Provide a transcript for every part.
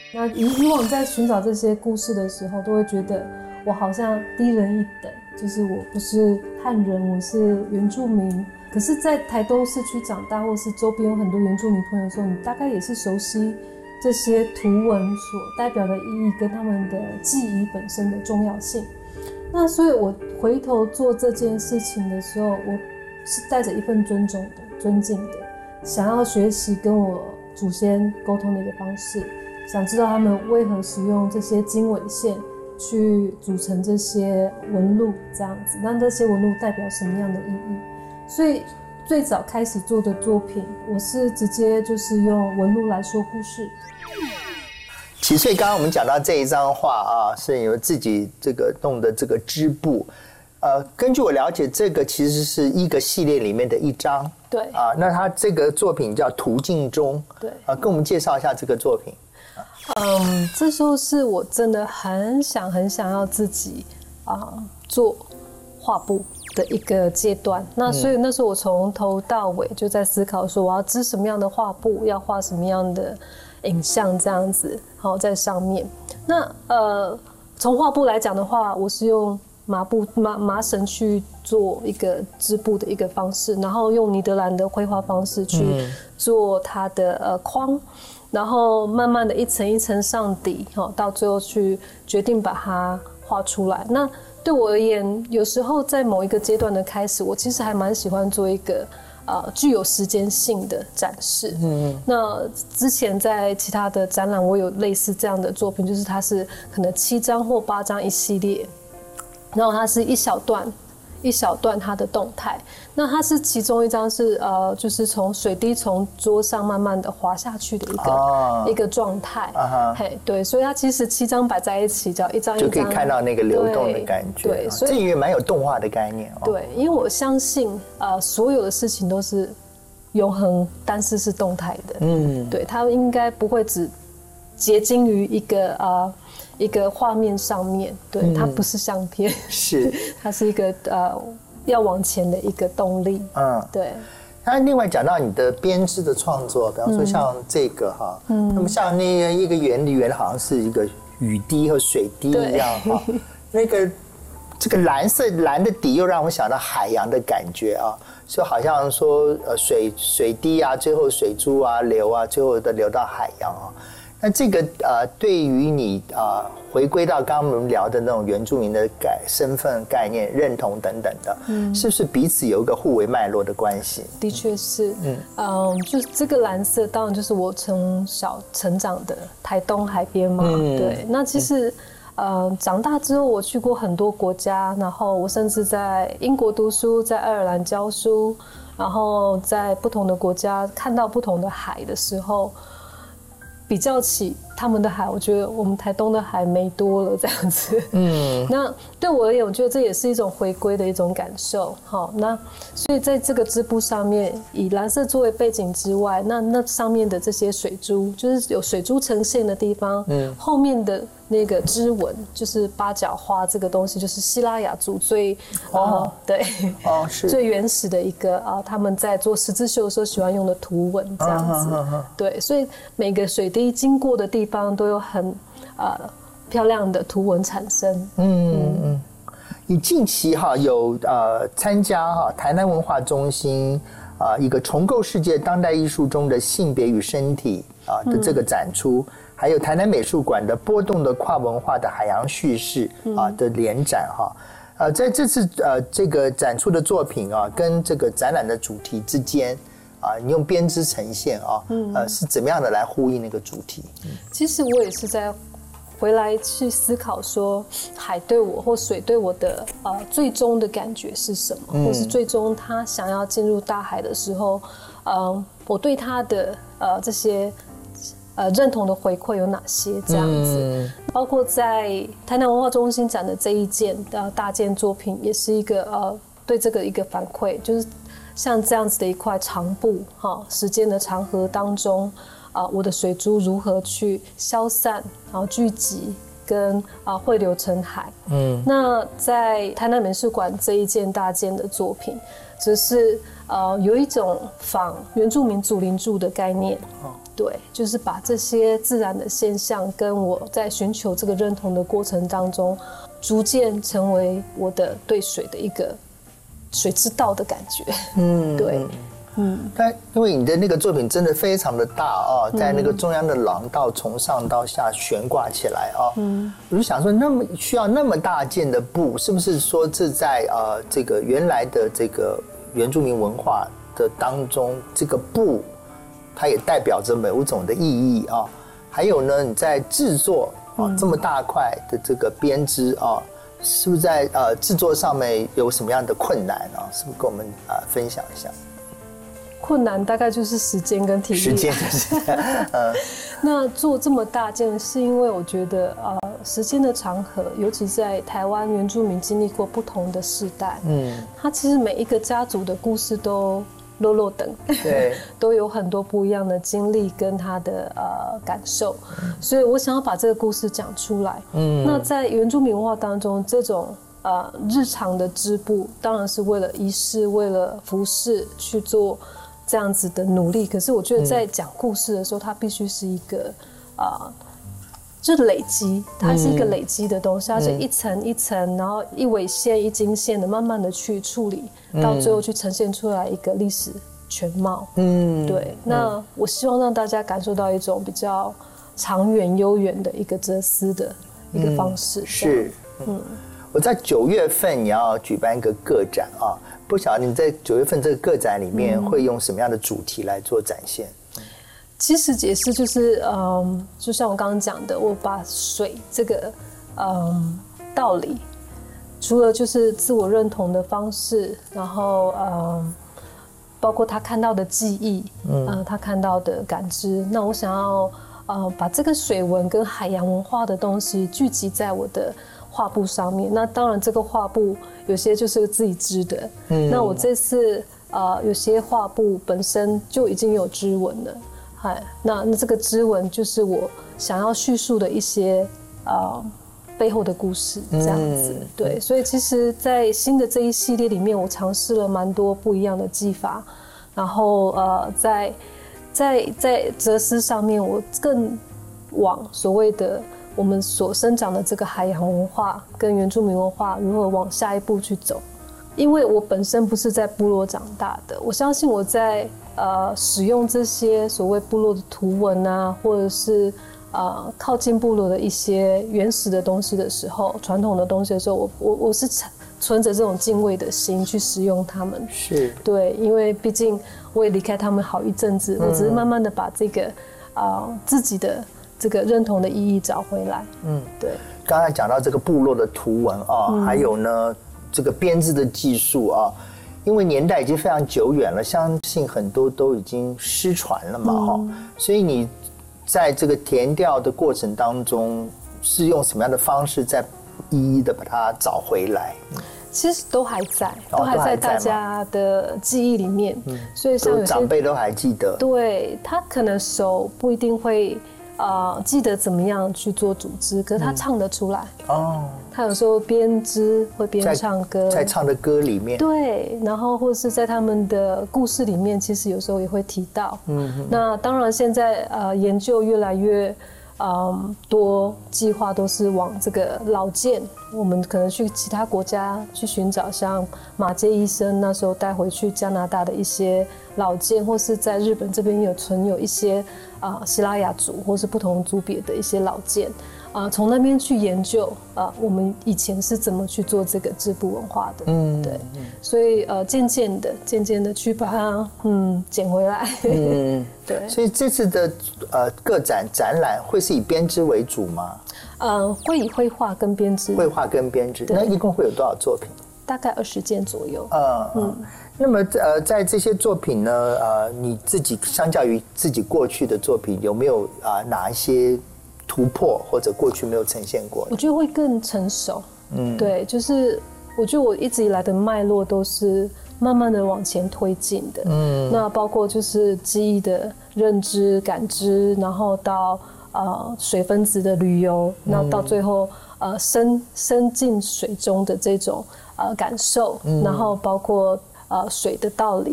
那以往在寻找这些故事的时候，都会觉得我好像低人一等，就是我不是汉人，我是原住民。可是，在台东市区长大，或是周边有很多原住民朋友的时候，你大概也是熟悉这些图文所代表的意义跟他们的记忆本身的重要性。那所以我回头做这件事情的时候，我是带着一份尊重的、尊敬的，想要学习跟我祖先沟通的一个方式，想知道他们为何使用这些经纬线去组成这些纹路，这样子，那这些纹路代表什么样的意义？所以最早开始做的作品，我是直接就是用纹路来说故事。 7岁，刚刚我们讲到这一张画啊，是由自己这个弄的这个织布。根据我了解，这个其实是一个系列里面的一张。 对啊，那他这个作品叫《途径中》。 对啊，跟我们介绍一下这个作品。 这时候是我真的很想要自己做画布的一个阶段。那所以那时候我从头到尾就在思考说，我要织什么样的画布，要画什么样的影像这样子，好在上面。那从画布来讲的话，我是用麻绳去做一个织布的一个方式，然后用尼德兰的绘画方式去做它的框，然后慢慢的一层一层上底，到最后去决定把它画出来。那对我而言，有时候在某一个阶段的开始，我其实还蛮喜欢做一个具有时间性的展示。那之前在其他的展览，我有类似这样的作品，就是它是可能7张或8张一系列，然后它是一小段它的动态。那它是其中一张是就是从水滴从桌上慢慢的滑下去的一个状态。嘿，对，所以它其实7张摆在一起，只要一张一张就可以看到那个流动的感觉。 对，所以这也蛮有动画的概念。 对，因为我相信所有的事情都是永恒，但是是动态的。对，它应该不会只结晶于一个画面上面。对，它不是相片， 是它是一个要往前的一个动力。对。 那另外讲到你的编织的创作，比方说像这个哈，那么像那一个圆好像是一个雨滴和水滴一样哈，那个这个蓝的底又让我想到海洋的感觉啊，就好像说水滴啊，最后水珠啊流啊，最后的流到海洋啊。那这个对于你回归到刚刚我们聊的那种原住民的身份概念、认同等等的，是不是彼此有一个互为脉络的关系？ 的确是，就是这个蓝色，当然就是我从小成长的台东海边嘛。对，那其实长大之后我去过很多国家，然后我甚至在英国读书，在爱尔兰教书，然后在不同的国家看到不同的海的时候，比较起他们的海，我觉得我们台东的海美多了这样子。那对我而言，我觉得这也是一种回归的一种感受。好，那所以在这个织布上面，以蓝色作为背景之外，那上面的这些水珠，就是有水珠呈现的地方，后面的那个织纹，就是八角花这个东西，就是西拉雅族最是最原始的一个他们在做十字绣的时候喜欢用的图文这样子。对，所以每个水滴经过的地方都有很漂亮的图文产生。 你近期有参加台南文化中心一个重构世界当代艺术中的性别与身体的这个展出，还有台南美术馆的波动的跨文化的海洋叙事的联展在这次这个展出的作品跟这个展览的主题之间你用编织呈现是怎么样的来呼应那个主题？ 其实我也是在回来去思考说，海对我或水对我的最终的感觉是什么，或是最终他想要进入大海的时候，我对他的这些认同的回馈有哪些这样子。包括在台南文化中心展的这一件大件作品，也是一个对这个一个反馈，就是像这样子的一块长布时间的长河当中，我的水珠如何去消散，然后聚集跟汇流成海。那在台南美术馆这一件大件的作品，只是有一种仿原住民祖灵柱的概念。 对，就是把这些自然的现象跟我在寻求这个认同的过程当中，逐渐成为我的对水的一个水之道的感觉。对。 但因为你的那个作品真的非常的大啊，在那个中央的廊道从上到下悬挂起来啊，我就想说，那么需要那么大件的布，是不是说这在这个原来的这个原住民文化的当中，这个布它也代表着某种的意义啊？还有呢，你在制作这么大块的这个编织啊，是不是在制作上面有什么样的困难啊？是不是跟我们分享一下？ 困难大概就是时间跟体力。时间那做这么大件，是因为我觉得时间的长河，尤其在台湾原住民经历过不同的世代，它其实每一个家族的故事都落落等，对，都有很多不一样的经历跟他的感受，所以我想要把这个故事讲出来。那在原住民文化当中，这种日常的织布，当然是为了仪式、为了服饰去做这样子的努力，可是我觉得在讲故事的时候，它必须是一个就是累积，它是一个累积的东西，它是一层一层，然后一纬线一经线的，慢慢的去处理，到最后去呈现出来一个历史全貌。对。那我希望让大家感受到一种比较长远悠远的一个哲思的一个方式。 是。我在9月份也要举办一个个展啊，不晓得你在9月份这个个展里面会用什么样的主题来做展现？ 其实也是就是就像我刚刚讲的，我把水这个道理，除了就是自我认同的方式，然后包括他看到的记忆，他看到的感知，那我想要把这个水文跟海洋文化的东西聚集在我的画布上面。那当然这个画布有些就是自己织的，那我这次有些画布本身就已经有织文了，那这个织文就是我想要叙述的一些背后的故事这样子。对，所以其实在新的这一系列里面，我尝试了蛮多不一样的技法，然后在哲思上面，我更往所谓的我们所生长的这个海洋文化跟原住民文化如何往下一步去走。因为我本身不是在部落长大的，我相信我在使用这些所谓部落的图文啊，或者是靠近部落的一些原始的东西的时候，传统的东西的时候，我是存着这种敬畏的心去使用它们。是。对，因为毕竟我也离开他们好一阵子，我只是慢慢的把这个自己的这个认同的意义找回来。对。 刚才讲到这个部落的图文啊，还有呢这个编织的技术啊，因为年代已经非常久远了，相信很多都已经失传了嘛，所以你在这个填调的过程当中，是用什么样的方式再一一的把它找回来？ 其实都还在，都还在大家的记忆里面，所以像有些长辈都还记得。 对，他可能手不一定会记得怎么样去做组织，可是他唱得出来。他有时候边织会边唱歌， 在唱的歌里面。 对，然后或是在他们的故事里面，其实有时候也会提到。那当然现在研究越来越多，计划都是往这个老件，我们可能去其他国家去寻找，像马偕医生那时候带回去加拿大的一些老件，或是在日本这边有存有一些西拉雅族或是不同族别的一些老件。从那边去研究我们以前是怎么去做这个织布文化的。对，所以渐渐的去把它捡回来。对， 所以这次的个展览会是以编织为主吗？ 会以绘画跟编织。 绘画跟编织，那一共会有多少作品？ 大概20件左右。 那么在这些作品呢，你自己相较于自己过去的作品，有没有哪一些突破或者过去没有呈现过？ 我觉得会更成熟。对，就是我觉得我一直以来的脉络都是慢慢的往前推进的。那包括就是记忆的认知、感知，然后到水分子的旅游，那到最后深进水中的这种感受，然后包括水的道理，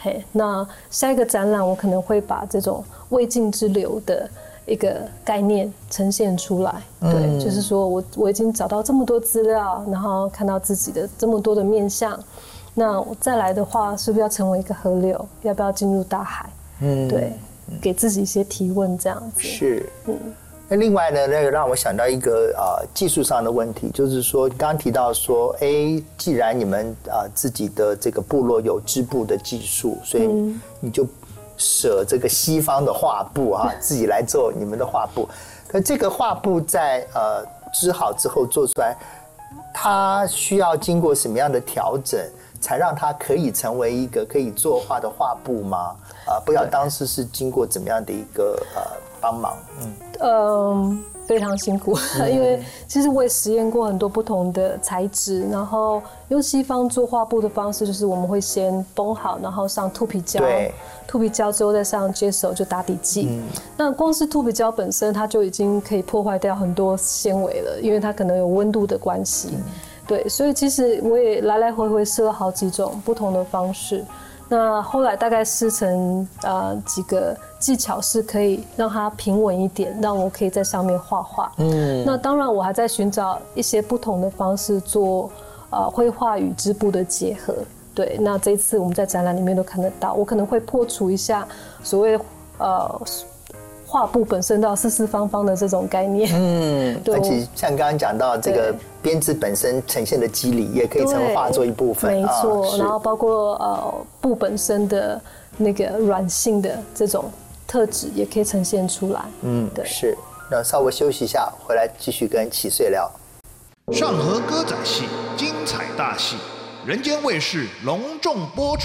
嘿，那下一个展览我可能会把这种未尽之流的一个概念呈现出来。对，就是说我已经找到这么多资料，然后看到自己的这么多的面向，那我再来的话，是不是要成为一个河流？要不要进入大海？对，给自己一些提问，这样子。 是，那另外呢，那个让我想到一个技术上的问题，就是说刚刚提到说，既然你们自己的这个部落有织布的技术，所以你就舍这个西方的画布自己来做你们的画布。可这个画布在织好之后做出来，它需要经过什么样的调整，才让它可以成为一个可以作画的画布吗？不知道当时是经过怎么样的一个帮忙？ 非常辛苦，因为其实我也实验过很多不同的材质，然后用西方做画布的方式，就是我们会先绷好，然后上兔皮胶，兔皮胶之后再上接手就打底剂。那光是兔皮胶本身，它就已经可以破坏掉很多纤维了，因为它可能有温度的关系。对，所以其实我也来来回回试了好几种不同的方式。那后来大概试成几个技巧是可以让它平稳一点，让我可以在上面画画。那当然我还在寻找一些不同的方式做绘画与织布的结合。对，那这一次我们在展览里面都看得到，我可能会破除一下所谓画布本身都要四四方方的这种概念。 而且像刚刚讲到这个编织本身呈现的肌理，也可以成为画作一部分。 没错，然后包括布本身的那个软性的这种特质，也可以呈现出来。对， 是。那稍微休息一下，回来继续跟启穗聊。 上河歌仔戏精彩大戏，人间卫视隆重播出。